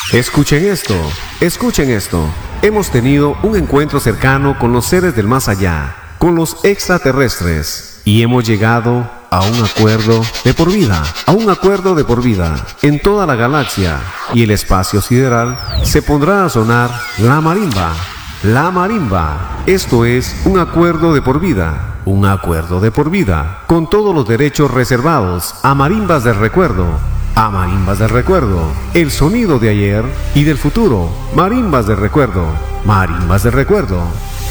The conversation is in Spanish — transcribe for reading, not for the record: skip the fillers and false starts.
Escuchen esto. Hemos tenido un encuentro cercano con los seres del más allá, con los extraterrestres, y hemos llegado a un acuerdo de por vida, en toda la galaxia, y el espacio sideral se pondrá a sonar la marimba. La marimba. Esto es un acuerdo de por vida, con todos los derechos reservados a marimbas del recuerdo. El sonido de ayer y del futuro. Marimbas del recuerdo.